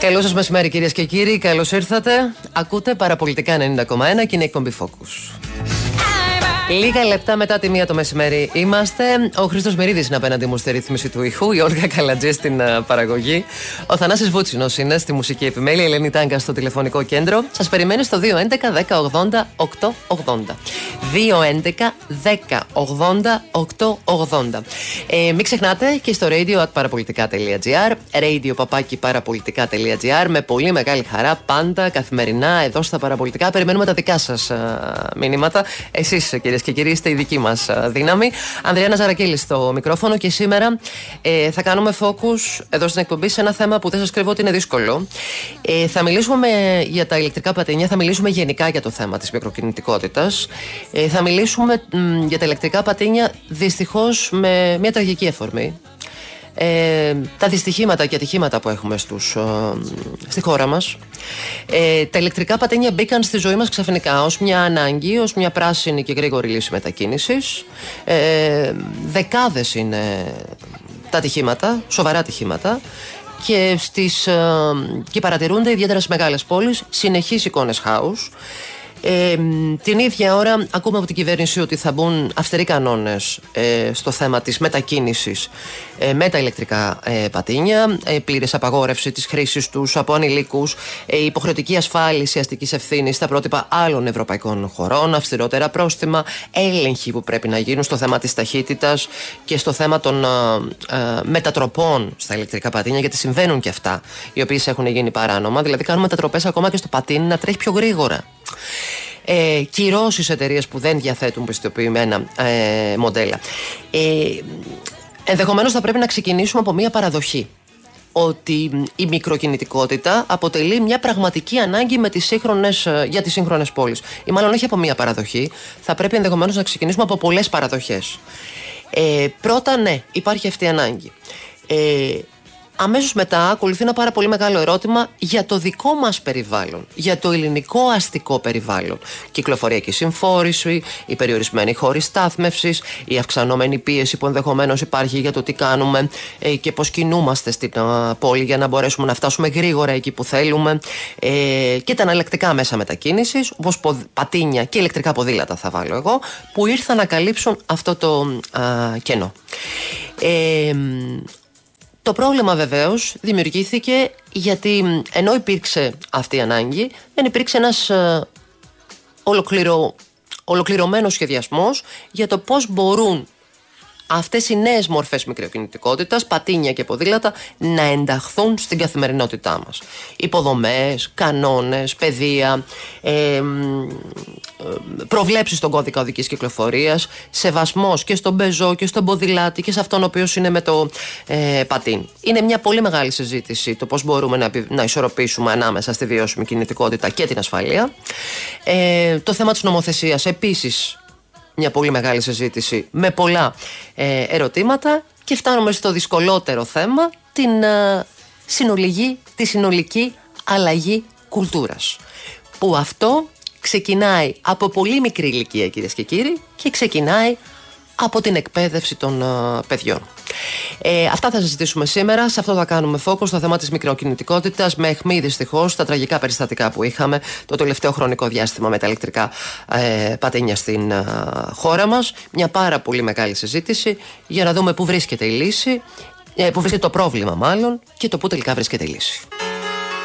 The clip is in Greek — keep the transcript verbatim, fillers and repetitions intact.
Καλό σας μεσημέρι, κυρίες και κύριοι. Καλώς ήρθατε. Ακούτε Παραπολιτικά ενενήντα κόμμα ένα και είναι η εκπομπή Focus. Λίγα λεπτά μετά τη μία το μεσημέρι είμαστε. Ο Χρήστος Μυρίδης είναι απέναντι μου στη ρύθμιση του ήχου, η Όλγα Καλατζή στην uh, παραγωγή. Ο Θανάσης Βούτσινος είναι στη μουσική επιμέλεια, η Ελένη Τάγκα στο τηλεφωνικό κέντρο. Σας περιμένει στο δύο έντεκα δέκα ογδόντα οκτώ ογδόντα. δύο έντεκα δέκα ογδόντα οκτώ ογδόντα. Ε, μην ξεχνάτε και στο radio at παραπολιτικά τελεία gr, radio παπάκι παραπολιτικά τελεία gr. Με πολύ μεγάλη χαρά, πάντα καθημερινά εδώ στα Παραπολιτικά. Περιμένουμε τα δικά σας uh, μηνύματα. Εσείς, κυρίες και κύριοι, είστε η δική μας δύναμη. Ανδριάννα Ζαρακέλη στο μικρόφωνο και σήμερα ε, θα κάνουμε focus εδώ στην εκπομπή σε ένα θέμα που δεν σας κρύβω ότι είναι δύσκολο. Ε, θα μιλήσουμε για τα ηλεκτρικά πατίνια, θα μιλήσουμε γενικά για το θέμα της μικροκινητικότητας. Ε, θα μιλήσουμε μ, για τα ηλεκτρικά πατίνια δυστυχώς με μια τραγική αφορμή. Ε, τα δυστυχήματα και ατυχήματα που έχουμε στους, ε, στη χώρα μας. Ε, τα ηλεκτρικά πατίνια μπήκαν στη ζωή μας ξαφνικά ως μια ανάγκη, ως μια πράσινη και γρήγορη λύση μετακίνησης. Ε, δεκάδες είναι τα ατυχήματα, σοβαρά ατυχήματα, και, στις, ε, και παρατηρούνται ιδιαίτερα στις μεγάλες πόλεις συνεχείς εικόνες χάους. Ε, την ίδια ώρα ακούμε από την κυβέρνηση ότι θα μπουν αυστηροί κανόνες ε, στο θέμα της μετακίνησης ε, με τα ηλεκτρικά ε, πατίνια, ε, πλήρης απαγόρευση της χρήσης τους από ανηλίκους, ε, υποχρεωτική ασφάλιση αστικής ευθύνης στα πρότυπα άλλων ευρωπαϊκών χωρών, αυστηρότερα πρόστιμα, έλεγχοι που πρέπει να γίνουν στο θέμα της ταχύτητας και στο θέμα των ε, ε, μετατροπών στα ηλεκτρικά πατίνια, γιατί συμβαίνουν και αυτά, οι οποίες έχουν γίνει παράνομα, δηλαδή κάνουν μετατροπές ακόμα και στο πατίνι να τρέχει πιο γρήγορα. Ε, κυρώσεις εταιρείες που δεν διαθέτουν πιστοποιημένα ε, μοντέλα. Ε, ενδεχομένως θα πρέπει να ξεκινήσουμε από μια παραδοχή, ότι η μικροκινητικότητα αποτελεί μια πραγματική ανάγκη με τις σύγχρονες, για τις σύγχρονες πόλεις. Ή μάλλον όχι από μια παραδοχή, θα πρέπει ενδεχομένως να ξεκινήσουμε από πολλές παραδοχές. Ε, πρώτα, ναι, υπάρχει αυτή η ανάγκη. Ε, Αμέσως μετά ακολουθεί ένα πάρα πολύ μεγάλο ερώτημα για το δικό μας περιβάλλον, για το ελληνικό αστικό περιβάλλον. Κυκλοφοριακή συμφόρηση, οι περιορισμένοι χώροι στάθμευσης, η αυξανόμενη πίεση που ενδεχομένως υπάρχει για το τι κάνουμε ε, και πώς κινούμαστε στην uh, πόλη για να μπορέσουμε να φτάσουμε γρήγορα εκεί που θέλουμε, ε, και τα εναλλακτικά μέσα μετακίνησης, όπως πατίνια και ηλεκτρικά ποδήλατα θα βάλω εγώ, που ήρθαν να καλύψουν αυτό το uh, κενό. Ε, Το πρόβλημα βεβαίως δημιουργήθηκε γιατί ενώ υπήρξε αυτή η ανάγκη, δεν υπήρξε ένας ε, ολοκληρω, ολοκληρωμένος σχεδιασμός για το πώς μπορούν αυτές οι νέες μορφές μικροκινητικότητας, πατίνια και ποδήλατα, να ενταχθούν στην καθημερινότητά μας. Υποδομές, κανόνες, παιδεία, ε, προβλέψεις στον κώδικα οδικής κυκλοφορίας, σεβασμός και στον πεζό και στον ποδηλάτη και σε αυτόν ο οποίος είναι με το ε, πατίν. Είναι μια πολύ μεγάλη συζήτηση το πώς μπορούμε να, να ισορροπήσουμε ανάμεσα στη βιώσιμη κινητικότητα και την ασφαλεία. Ε, το θέμα της νομοθεσίας επίσης μια πολύ μεγάλη συζήτηση με πολλά ε, ερωτήματα, και φτάνουμε στο δυσκολότερο θέμα, την ε, συνολική, τη συνολική αλλαγή κουλτούρας, που αυτό ξεκινάει από πολύ μικρή ηλικία, κυρίες και κύριοι, και ξεκινάει από την εκπαίδευση των uh, παιδιών. Ε, αυτά θα συζητήσουμε σήμερα. Σε αυτό θα κάνουμε focus στο θέμα της μικροκινητικότητας, με αιχμή δυστυχώς τα τραγικά περιστατικά που είχαμε το τελευταίο χρονικό διάστημα με τα ηλεκτρικά ε, πατίνια στην uh, χώρα μας. Μια πάρα πολύ μεγάλη συζήτηση για να δούμε πού βρίσκεται η λύση, ε, πού βρίσκεται το πρόβλημα μάλλον, και το πού τελικά βρίσκεται η λύση.